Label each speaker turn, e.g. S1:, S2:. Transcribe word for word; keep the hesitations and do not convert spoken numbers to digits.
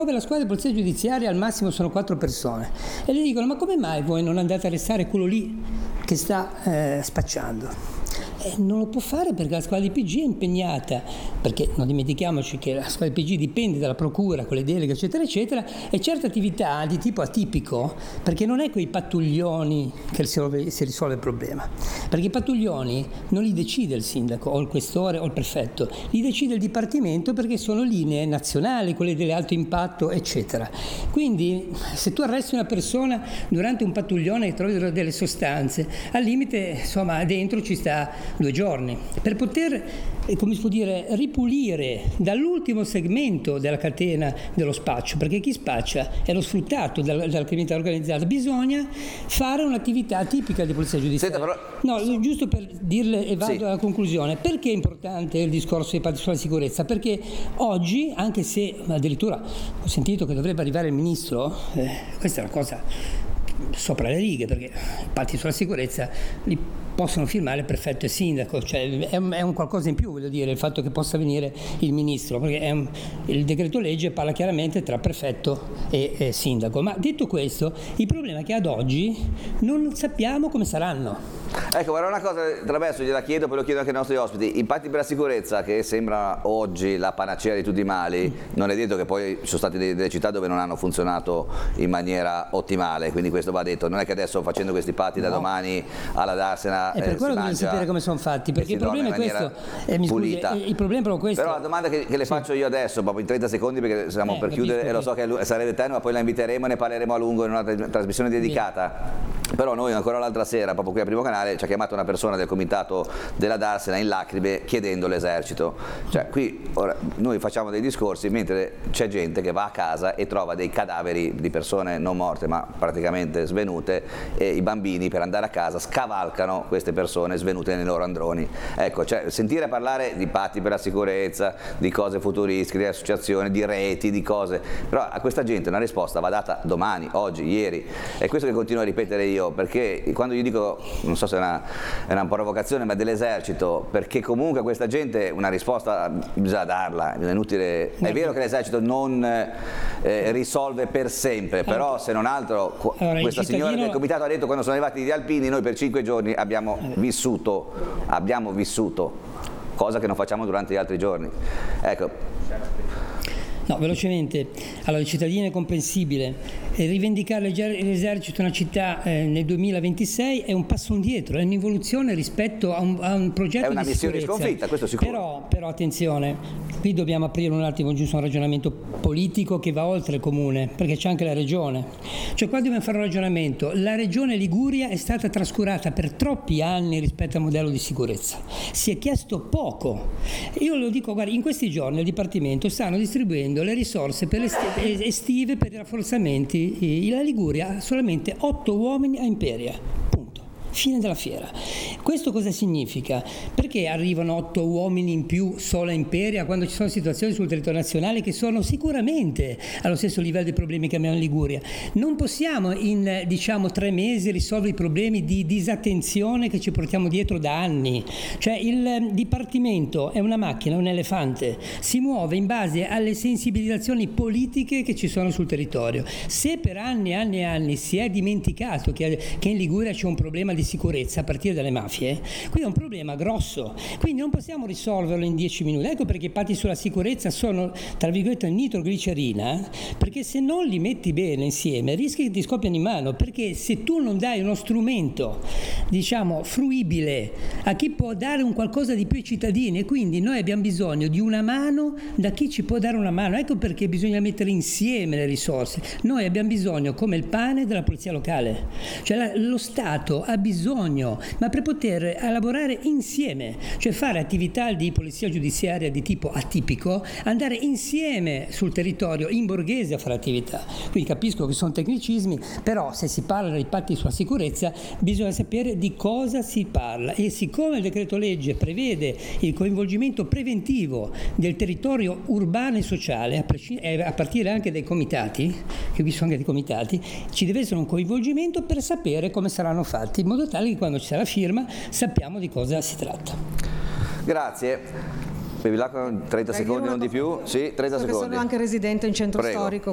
S1: La squadra di polizia giudiziaria al massimo sono quattro persone e gli dicono: ma come mai voi non andate a arrestare quello lì che sta eh, spacciando? E non lo può fare perché la squadra di P G è impegnata, perché non dimentichiamoci che la squadra di P G dipende dalla procura con le deleghe eccetera eccetera, e certe attività di tipo atipico, perché non è quei pattuglioni che si risolve, si risolve il problema, perché i pattuglioni non li decide il sindaco o il questore o il prefetto, li decide il dipartimento, perché sono linee nazionali, quelle dell'alto impatto eccetera. Quindi se tu arresti una persona durante un pattuglione e trovi delle sostanze, al limite insomma dentro ci sta due giorni per poter, come si può dire, ripulire dall'ultimo segmento della catena dello spaccio, perché chi spaccia è lo sfruttato dalla, dalla criminalità organizzata. Bisogna fare un'attività tipica di polizia giudiziaria.
S2: Senta, però...
S1: No, giusto per dirle e vado
S2: sì.
S1: alla conclusione. Perché è importante il discorso dei patti sulla sicurezza? Perché oggi, anche se addirittura ho sentito che dovrebbe arrivare il ministro, eh, questa è una cosa sopra le righe, perché i patti sulla sicurezza li possono firmare il prefetto e il sindaco, cioè è un, è un qualcosa in più, voglio dire, il fatto che possa venire il ministro, perché è un, il decreto legge parla chiaramente tra prefetto e, e sindaco. Ma detto questo, il problema è che ad oggi non sappiamo come saranno.
S2: Ecco, guarda, una cosa, traverso, gliela chiedo, poi lo chiedo anche ai nostri ospiti. I patti per la sicurezza, che sembra oggi la panacea di tutti i mali, non è detto che poi ci sono state delle città dove non hanno funzionato in maniera ottimale, quindi questo va detto. Non è che adesso facendo questi patti da no. domani alla Darsena
S1: e per
S2: eh,
S1: quello dobbiamo sapere come sono fatti, perché il problema è questo. Eh, mi scusi, eh, il problema è proprio questo.
S2: Però la domanda che, che le sì. faccio io adesso, proprio in trenta secondi, perché siamo
S1: eh,
S2: per chiudere e lo so che sarebbe eterno, ma poi la inviteremo e ne parleremo a lungo in una trasmissione dedicata. Sì. Però noi ancora l'altra sera, proprio qui a Primo Canale, ci ha chiamato una persona del comitato della Darsena in lacrime chiedendo l'esercito. Cioè qui ora, noi facciamo dei discorsi mentre c'è gente che va a casa e trova dei cadaveri di persone non morte ma praticamente svenute, e i bambini per andare a casa scavalcano queste persone svenute nei loro androni. Ecco, cioè sentire parlare di patti per la sicurezza, di cose futuristiche, di associazioni, di reti, di cose, però a questa gente una risposta va data domani, oggi, ieri. È questo che continuo a ripetere io, perché quando io dico, non so se è una, è una provocazione, ma dell'esercito, perché comunque a questa gente una risposta bisogna darla, è inutile. È vero che l'esercito non eh, risolve per sempre, però se non altro allora, questa cittadino... signora del comitato ha detto quando sono arrivati gli alpini noi per cinque giorni abbiamo vissuto, abbiamo vissuto, cosa che non facciamo durante gli altri giorni. Ecco.
S1: No, velocemente, allora il cittadino è comprensibile, e rivendicare l'esercito una città eh, nel duemilaventisei è un passo indietro, è un'involuzione rispetto a un, a un progetto di sicurezza. È una missione
S2: di sconfitta, questo sicuro.
S1: Però, però attenzione, qui dobbiamo aprire un attimo giusto un ragionamento politico che va oltre il comune, perché c'è anche la regione. Cioè qua dobbiamo fare un ragionamento, la regione Liguria è stata trascurata per troppi anni rispetto al modello di sicurezza, si è chiesto poco. Io lo dico, guarda, in questi giorni al Dipartimento stanno distribuendo le risorse per le estive per i rafforzamenti. La Liguria ha solamente otto uomini a Imperia, punto. Fine della fiera. Questo cosa significa? Perché arrivano otto uomini in più solo a Imperia quando ci sono situazioni sul territorio nazionale che sono sicuramente allo stesso livello dei problemi che abbiamo in Liguria? Non possiamo in diciamo tre mesi risolvere i problemi di disattenzione che ci portiamo dietro da anni. Cioè il Dipartimento è una macchina, un elefante, si muove in base alle sensibilizzazioni politiche che ci sono sul territorio. Se per anni e anni e anni si è dimenticato che, che in Liguria c'è un problema di sicurezza a partire dalle mafie, qui è un problema grosso, quindi non possiamo risolverlo in dieci minuti. Ecco perché i patti sulla sicurezza sono tra virgolette nitroglicerina, perché se non li metti bene insieme rischi che ti scoppiano in mano, perché se tu non dai uno strumento diciamo fruibile a chi può dare un qualcosa di più ai cittadini, e quindi noi abbiamo bisogno di una mano da chi ci può dare una mano. Ecco perché bisogna mettere insieme le risorse. Noi abbiamo bisogno, come il pane, della polizia locale, cioè la, lo Stato ha bisogno, ma per poter lavorare insieme, cioè fare attività di polizia giudiziaria di tipo atipico, andare insieme sul territorio in borghese a fare attività. Quindi capisco che sono tecnicismi, però se si parla di patti sulla sicurezza bisogna sapere di cosa si parla, e siccome il decreto legge prevede il coinvolgimento preventivo del territorio urbano e sociale, a, prescind- a partire anche dai comitati, che qui sono anche dei comitati, ci deve essere un coinvolgimento per sapere come saranno fatti, in modo tale che quando c'è la firma sappiamo di cosa si tratta.
S2: Grazie. Bevilacqua, trenta secondi, non di più. Sì, trenta secondi.
S3: Sono anche residente in centro Prego. storico.